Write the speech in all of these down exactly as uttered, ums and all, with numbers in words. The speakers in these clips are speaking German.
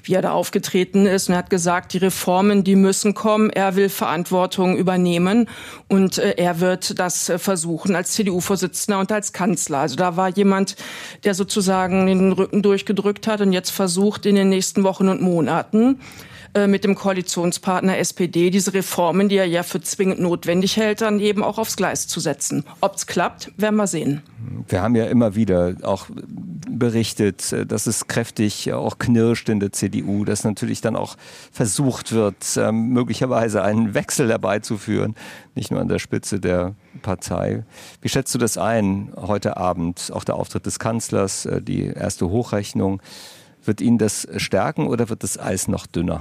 wie er da aufgetreten ist. Und er hat gesagt, die Reformen, die müssen kommen. Er will Verantwortung übernehmen und äh, er wird das äh, versuchen als C D U-Vorsitzender und als Kanzler. Also da war jemand, der sozusagen den Rücken durchgedrückt hat und jetzt versucht, in den nächsten Wochen und Monaten mit dem Koalitionspartner S P D diese Reformen, die er ja für zwingend notwendig hält, dann eben auch aufs Gleis zu setzen. Ob es klappt, werden wir sehen. Wir haben ja immer wieder auch berichtet, dass es kräftig auch knirscht in der C D U, dass natürlich dann auch versucht wird, möglicherweise einen Wechsel herbeizuführen, nicht nur an der Spitze der Partei. Wie schätzt du das ein heute Abend? Auch der Auftritt des Kanzlers, die erste Hochrechnung. Wird ihn das stärken oder wird das Eis noch dünner?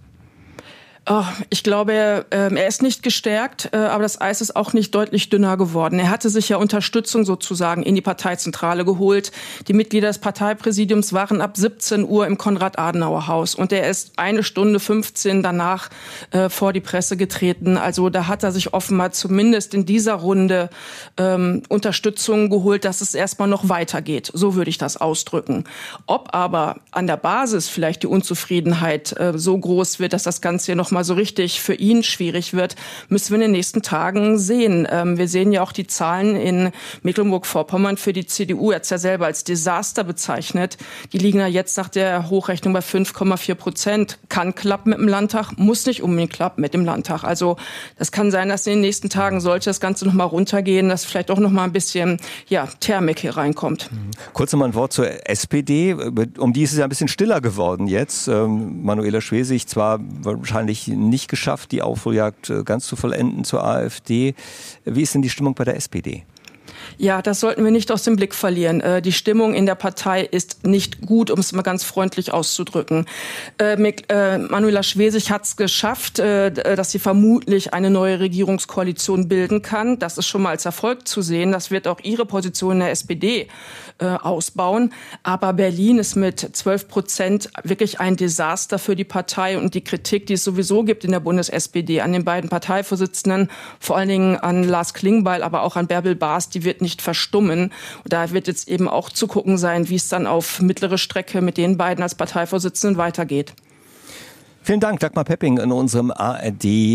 Oh, ich glaube, er, äh, er ist nicht gestärkt, äh, aber das Eis ist auch nicht deutlich dünner geworden. Er hatte sich ja Unterstützung sozusagen in die Parteizentrale geholt. Die Mitglieder des Parteipräsidiums waren ab siebzehn Uhr im Konrad-Adenauer-Haus und er ist eine Stunde fünfzehn danach äh, vor die Presse getreten. Also da hat er sich offenbar zumindest in dieser Runde ähm, Unterstützung geholt, dass es erstmal noch weitergeht. So würde ich das ausdrücken. Ob aber an der Basis vielleicht die Unzufriedenheit äh, so groß wird, dass das Ganze hier noch mal so richtig für ihn schwierig wird, müssen wir in den nächsten Tagen sehen. Ähm, wir sehen ja auch die Zahlen in Mecklenburg-Vorpommern für die C D U, er hat es ja selber als Desaster bezeichnet. Die liegen ja jetzt nach der Hochrechnung bei fünf Komma vier Prozent. Kann klappen mit dem Landtag, muss nicht unbedingt klappen mit dem Landtag. Also das kann sein, dass in den nächsten Tagen sollte das Ganze noch mal runtergehen, dass vielleicht auch noch mal ein bisschen ja, Thermik hier reinkommt. Kurz noch mal ein Wort zur S P D. Um die ist es ja ein bisschen stiller geworden jetzt. Ähm, Manuela Schwesig zwar wahrscheinlich nicht geschafft, die Aufholjagd ganz zu vollenden zur AfD. Wie ist denn die Stimmung bei der S P D? Ja, das sollten wir nicht aus dem Blick verlieren. Äh, die Stimmung in der Partei ist nicht gut, um es mal ganz freundlich auszudrücken. Äh, mit, äh, Manuela Schwesig hat es geschafft, äh, dass sie vermutlich eine neue Regierungskoalition bilden kann. Das ist schon mal als Erfolg zu sehen. Das wird auch ihre Position in der S P D äh, ausbauen. Aber Berlin ist mit zwölf Prozent wirklich ein Desaster für die Partei. Und die Kritik, die es sowieso gibt in der Bundes-S P D an den beiden Parteivorsitzenden, vor allen Dingen an Lars Klingbeil, aber auch an Bärbel Baas, die wird nicht verstummen. Und da wird jetzt eben auch zu gucken sein, wie es dann auf mittlere Strecke mit den beiden als Parteivorsitzenden weitergeht. Vielen Dank, Dagmar Pepping in unserem A R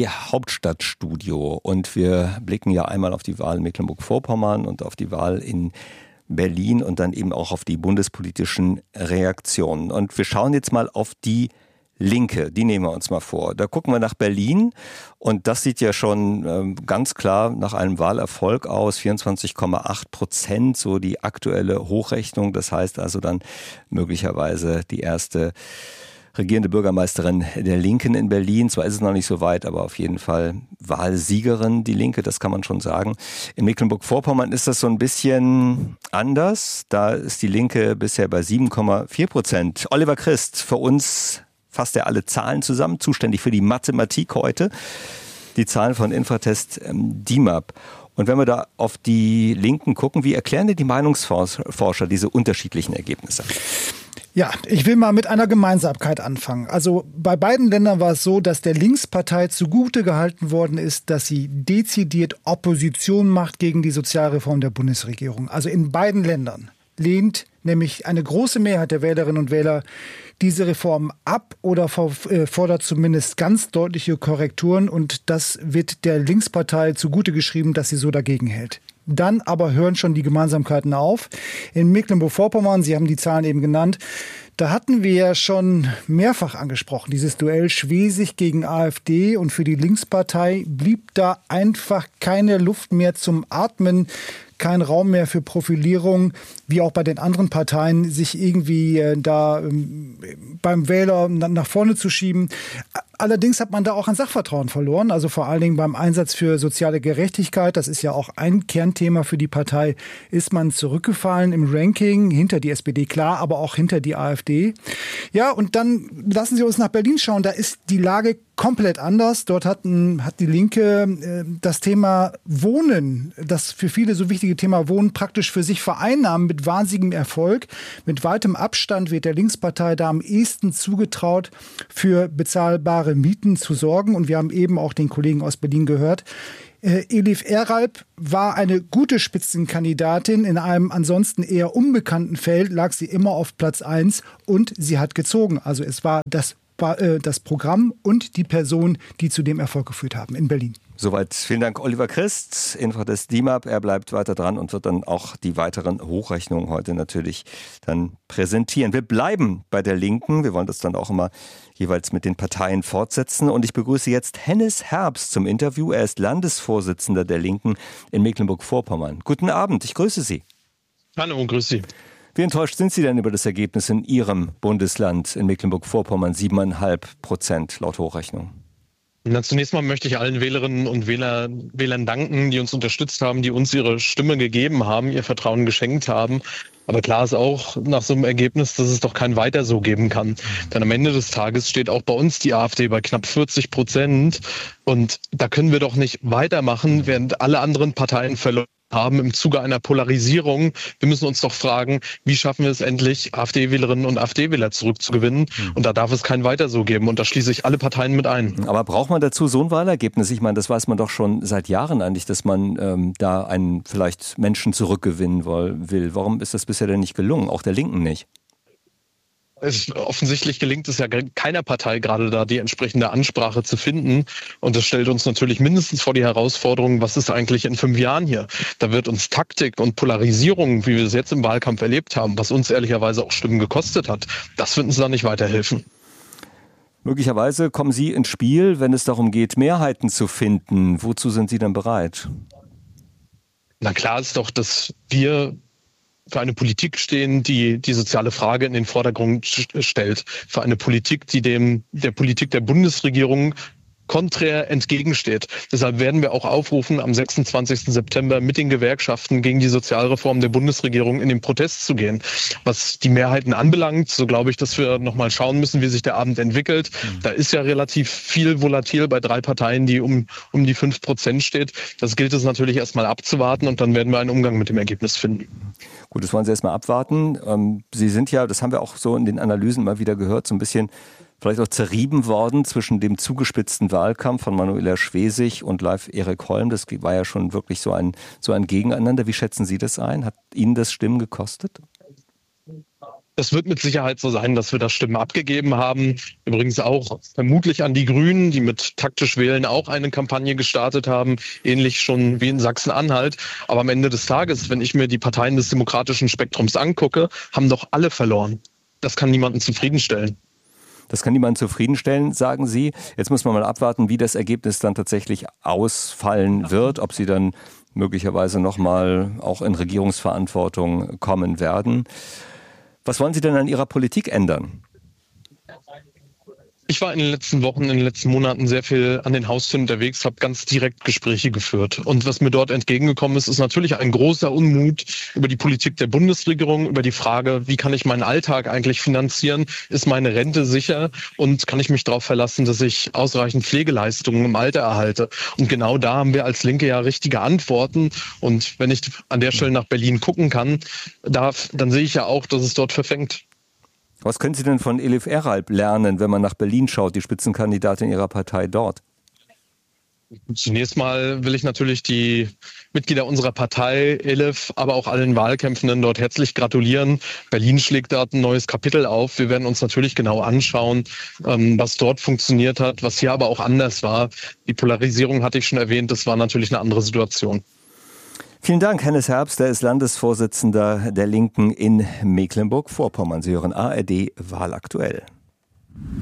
D-Hauptstadtstudio. Und wir blicken ja einmal auf die Wahl in Mecklenburg-Vorpommern und auf die Wahl in Berlin und dann eben auch auf die bundespolitischen Reaktionen. Und wir schauen jetzt mal auf die Linke, die nehmen wir uns mal vor. Da gucken wir nach Berlin und das sieht ja schon äh, ganz klar nach einem Wahlerfolg aus, vierundzwanzig Komma acht Prozent, so die aktuelle Hochrechnung. Das heißt also dann möglicherweise die erste regierende Bürgermeisterin der Linken in Berlin. Zwar ist es noch nicht so weit, aber auf jeden Fall Wahlsiegerin, die Linke, das kann man schon sagen. In Mecklenburg-Vorpommern ist das so ein bisschen anders. Da ist die Linke bisher bei sieben Komma vier Prozent. Oliver Christ, für uns fasst er alle Zahlen zusammen, zuständig für die Mathematik heute. Die Zahlen von Infratest ähm, D I M A P. Und wenn wir da auf die Linken gucken, wie erklären denn die Meinungsforscher diese unterschiedlichen Ergebnisse? Ja, ich will mal mit einer Gemeinsamkeit anfangen. Also bei beiden Ländern war es so, dass der Linkspartei zugute gehalten worden ist, dass sie dezidiert Opposition macht gegen die Sozialreform der Bundesregierung. Also in beiden Ländern lehnt nämlich eine große Mehrheit der Wählerinnen und Wähler diese Reform ab oder fordert zumindest ganz deutliche Korrekturen. Und das wird der Linkspartei zugute geschrieben, dass sie so dagegen hält. Dann aber hören schon die Gemeinsamkeiten auf. In Mecklenburg-Vorpommern, Sie haben die Zahlen eben genannt, da hatten wir ja schon mehrfach angesprochen, dieses Duell Schwesig gegen AfD. Und für die Linkspartei blieb da einfach keine Luft mehr zum Atmen. Kein Raum mehr für Profilierung, wie auch bei den anderen Parteien, sich irgendwie äh, da ähm, beim Wähler nach vorne zu schieben. Allerdings hat man da auch an Sachvertrauen verloren, also vor allen Dingen beim Einsatz für soziale Gerechtigkeit. Das ist ja auch ein Kernthema für die Partei. Ist man zurückgefallen im Ranking, hinter die S P D, klar, aber auch hinter die AfD. Ja, und dann lassen Sie uns nach Berlin schauen. Da ist die Lage komplett anders. Dort hat, hat die Linke äh, das Thema Wohnen, das für viele so wichtige Thema Wohnen, praktisch für sich vereinnahmen mit wahnsinnigem Erfolg. Mit weitem Abstand wird der Linkspartei da am ehesten zugetraut, für bezahlbare Mieten zu sorgen. Und wir haben eben auch den Kollegen aus Berlin gehört. Äh, Elif Eralp war eine gute Spitzenkandidatin. In einem ansonsten eher unbekannten Feld lag sie immer auf Platz eins und sie hat gezogen. Also es war das, äh, das Programm und die Person, die zu dem Erfolg geführt haben in Berlin. Soweit. Vielen Dank, Oliver Christ, Infra des D I M A P. Er bleibt weiter dran und wird dann auch die weiteren Hochrechnungen heute natürlich dann präsentieren. Wir bleiben bei der Linken. Wir wollen das dann auch immer jeweils mit den Parteien fortsetzen. Und ich begrüße jetzt Hennes Herbst zum Interview. Er ist Landesvorsitzender der Linken in Mecklenburg-Vorpommern. Guten Abend, ich grüße Sie. Hallo, grüß Sie. Wie enttäuscht sind Sie denn über das Ergebnis in Ihrem Bundesland in Mecklenburg-Vorpommern? sieben Komma fünf Prozent laut Hochrechnung. Na, zunächst mal möchte ich allen Wählerinnen und Wähler, Wählern danken, die uns unterstützt haben, die uns ihre Stimme gegeben haben, ihr Vertrauen geschenkt haben. Aber klar ist auch nach so einem Ergebnis, dass es doch kein Weiter so geben kann. Denn am Ende des Tages steht auch bei uns die AfD bei knapp vierzig Prozent. Und da können wir doch nicht weitermachen, während alle anderen Parteien verloren haben im Zuge einer Polarisierung. Wir müssen uns doch fragen, wie schaffen wir es endlich, AfD-Wählerinnen und AfD-Wähler zurückzugewinnen? Und da darf es kein Weiter so geben. Und da schließe ich alle Parteien mit ein. Aber braucht man dazu so ein Wahlergebnis? Ich meine, das weiß man doch schon seit Jahren eigentlich, dass man ähm, da einen vielleicht Menschen zurückgewinnen will. Warum ist das bisher denn nicht gelungen? Auch der Linken nicht. Es, offensichtlich gelingt es ja keiner Partei gerade da, die entsprechende Ansprache zu finden. Und das stellt uns natürlich mindestens vor die Herausforderung, was ist eigentlich in fünf Jahren hier? Da wird uns Taktik und Polarisierung, wie wir es jetzt im Wahlkampf erlebt haben, was uns ehrlicherweise auch Stimmen gekostet hat, das wird uns da nicht weiterhelfen. Möglicherweise kommen Sie ins Spiel, wenn es darum geht, Mehrheiten zu finden. Wozu sind Sie denn bereit? Na klar ist doch, dass wir für eine Politik stehen, die die soziale Frage in den Vordergrund stellt. Für eine Politik, die dem der Politik der Bundesregierung konträr entgegensteht. Deshalb werden wir auch aufrufen, am sechsundzwanzigsten September mit den Gewerkschaften gegen die Sozialreform der Bundesregierung in den Protest zu gehen. Was die Mehrheiten anbelangt, so glaube ich, dass wir nochmal schauen müssen, wie sich der Abend entwickelt. Mhm. Da ist ja relativ viel volatil bei drei Parteien, die um, um die fünf Prozent steht. Das gilt es natürlich erstmal abzuwarten und dann werden wir einen Umgang mit dem Ergebnis finden. Gut, das wollen Sie erstmal abwarten. Sie sind ja, das haben wir auch so in den Analysen mal wieder gehört, so ein bisschen vielleicht auch zerrieben worden zwischen dem zugespitzten Wahlkampf von Manuela Schwesig und Leif Erik Holm. Das war ja schon wirklich so ein, so ein Gegeneinander. Wie schätzen Sie das ein? Hat Ihnen das Stimmen gekostet? Es wird mit Sicherheit so sein, dass wir da Stimmen abgegeben haben. Übrigens auch vermutlich an die Grünen, die mit taktisch Wählen auch eine Kampagne gestartet haben, ähnlich schon wie in Sachsen-Anhalt. Aber am Ende des Tages, wenn ich mir die Parteien des demokratischen Spektrums angucke, haben doch alle verloren. Das kann niemanden zufriedenstellen. Das kann niemand zufriedenstellen, sagen Sie. Jetzt muss man mal abwarten, wie das Ergebnis dann tatsächlich ausfallen wird, ob Sie dann möglicherweise nochmal auch in Regierungsverantwortung kommen werden. Was wollen Sie denn an Ihrer Politik ändern? Ich war in den letzten Wochen, in den letzten Monaten sehr viel an den Haustüren unterwegs, habe ganz direkt Gespräche geführt. Und was mir dort entgegengekommen ist, ist natürlich ein großer Unmut über die Politik der Bundesregierung, über die Frage, wie kann ich meinen Alltag eigentlich finanzieren? Ist meine Rente sicher? Und kann ich mich darauf verlassen, dass ich ausreichend Pflegeleistungen im Alter erhalte? Und genau da haben wir als Linke ja richtige Antworten. Und wenn ich an der Stelle nach Berlin gucken kann, darf, dann sehe ich ja auch, dass es dort verfängt. Was können Sie denn von Elif Eralp lernen, wenn man nach Berlin schaut, die Spitzenkandidatin Ihrer Partei dort? Zunächst mal will ich natürlich die Mitglieder unserer Partei, Elif, aber auch allen Wahlkämpfenden dort herzlich gratulieren. Berlin schlägt dort ein neues Kapitel auf. Wir werden uns natürlich genau anschauen, was dort funktioniert hat, was hier aber auch anders war. Die Polarisierung hatte ich schon erwähnt, das war natürlich eine andere Situation. Vielen Dank, Hennes Herbst, der ist Landesvorsitzender der Linken in Mecklenburg-Vorpommern. Sie hören A R D Wahlaktuell.